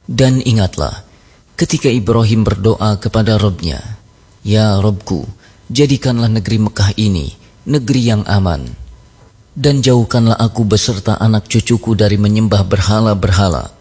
Dan ingatlah, ketika Ibrahim berdoa kepada Rabb-Nya, "Ya Rabbku, jadikanlah negeri Mekah ini negeri yang aman, dan jauhkanlah aku beserta anak cucuku dari menyembah berhala-berhala